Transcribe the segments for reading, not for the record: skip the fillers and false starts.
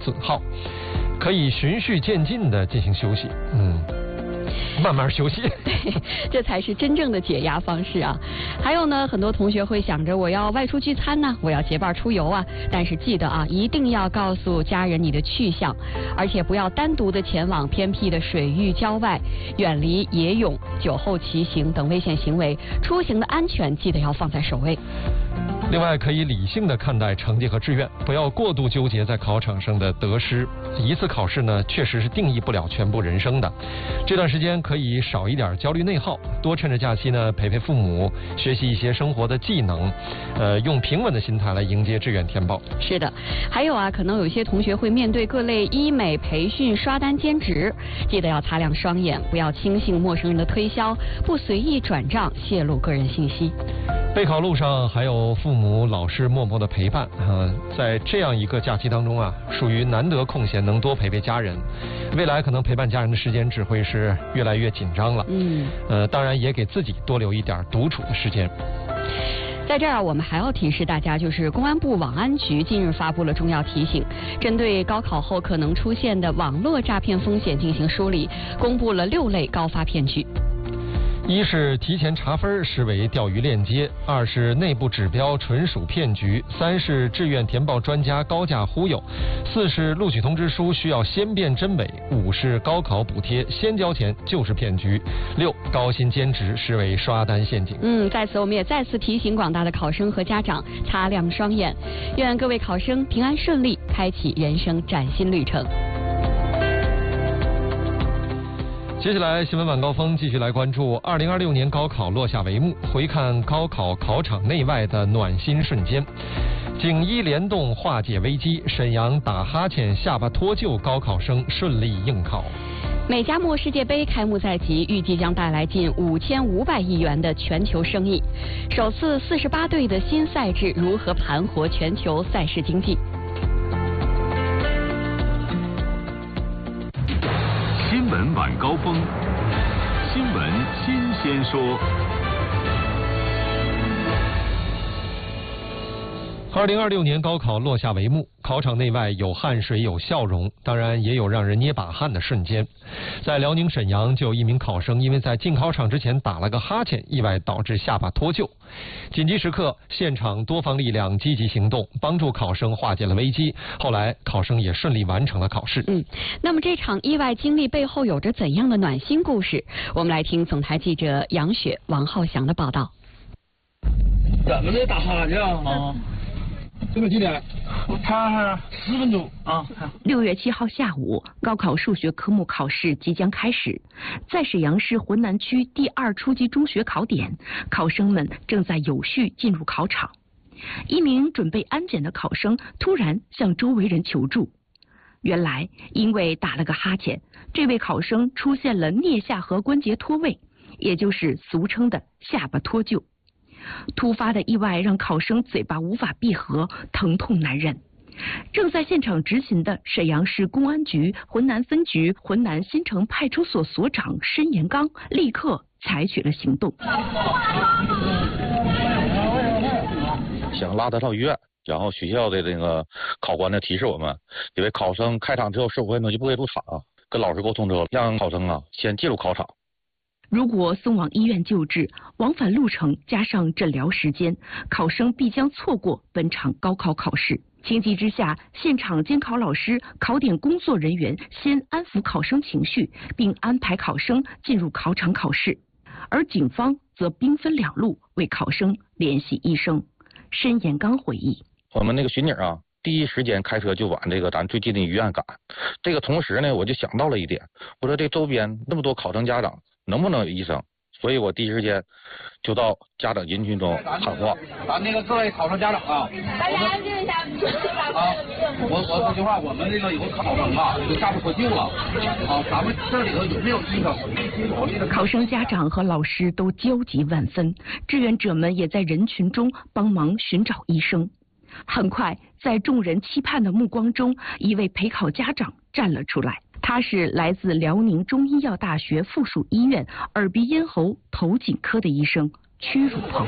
损耗，可以循序渐进的进行休息。慢慢休息， 对，这才是真正的解压方式啊！还有呢，很多同学会想着我要外出聚餐呢，我要结伴出游啊，但是记得啊，一定要告诉家人你的去向，而且不要单独的前往偏僻的水域郊外，远离野泳、酒后骑行等危险行为，出行的安全记得要放在首位。 另外，可以理性的看待成绩和志愿，不要过度纠结在考场上的得失。一次考试呢，确实是定义不了全部人生的。这段时间可以少一点焦虑内耗，多趁着假期呢陪陪父母，学习一些生活的技能，用平稳的心态来迎接志愿填报。 是的，还有啊，可能有些同学会面对各类医美培训、刷单兼职，记得要擦亮双眼，不要轻信陌生人的推销，不随意转账、泄露个人信息。 备考路上还有父母、老师默默的陪伴在这样一个假期当中啊，属于难得空闲，能多陪陪家人。未来可能陪伴家人的时间只会是越来越紧张了。当然也给自己多留一点独处的时间。 在这儿我们还要提示大家，就是公安部网安局近日发布了重要提醒，针对高考后可能出现的网络诈骗风险进行梳理，公布了6类高发骗局。 一是提前查分视为钓鱼链接，二是内部指标纯属骗局，三是志愿填报专家高价忽悠，四是录取通知书需要先辨真伪，五是高考补贴先交钱就是骗局，六高薪兼职视为刷单陷阱。 在此我们也再次提醒广大的考生和家长擦亮双眼，愿各位考生平安顺利，开启人生崭新旅程。 接下来新闻晚高峰继续来关注2026年高考落下帷幕，回看高考考场内外的暖心瞬间。警医联动化解危机，沈阳打哈欠下巴脱臼高考生顺利应考。 美加墨世界杯开幕在即，预计将带来近5500亿元的全球生意。首次48队的新赛制如何盘活全球赛事经济？ 新闻晚高峰，新闻新鲜说。 2026年高考落下帷幕，考场内外有汗水有笑容，当然也有让人捏把汗的瞬间。在辽宁沈阳，就有一名考生因为在进考场之前打了个哈欠，意外导致下巴脱臼。紧急时刻，现场多方力量积极行动，帮助考生化解了危机。后来，考生也顺利完成了考试。 那么这场意外经历背后有着怎样的暖心故事？我们来听总台记者杨雪、王浩翔的报道。 怎么的打哈欠啊？这个几点？我看看10分钟啊。 6月7号下午，高考数学科目考试即将开始，在沈阳市浑南区第2初级中学考点，考生们正在有序进入考场。一名准备安检的考生突然向周围人求助。原来，因为打了个哈欠，这位考生出现了颞下颌关节脱位，也就是俗称的下巴脱臼。突发的意外让考生嘴巴无法闭合，疼痛难忍。正在现场执勤的沈阳市公安局浑南分局浑南新城派出所所长申延刚立刻采取了行动， 想拉他到医院，然后学校的那个考官呢提示我们，因为考生开场之后15分钟就不可以入场跟老师沟通之后，让考生先进入考场。 如果送往医院救治，往返路程加上诊疗时间，考生必将错过本场高考考试。情急之下，现场监考老师、考点工作人员先安抚考生情绪，并安排考生进入考场考试。而警方则兵分2路为考生联系医生。申延刚回忆： 我们那个巡警第一时间开车就往咱最近的医院赶。这个同时呢，我就想到了一点，我说这周边那么多考生家长，能不能有医生？所以我第一时间就到家长人群中喊话： 咱那个各位考生家长大家安静一下。 我说句话，我们这个有个考生就下巴脱臼了咱们这里头有没有医生？ 考生家长和老师都焦急万分，志愿者们也在人群中帮忙寻找医生。很快，在众人期盼的目光中，一位陪考家长站了出来。他是来自辽宁中医药大学附属医院耳鼻咽喉头颈科的医生屈汝鹏。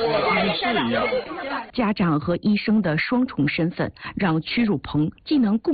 家长和医生的双重身份，让屈汝鹏既能共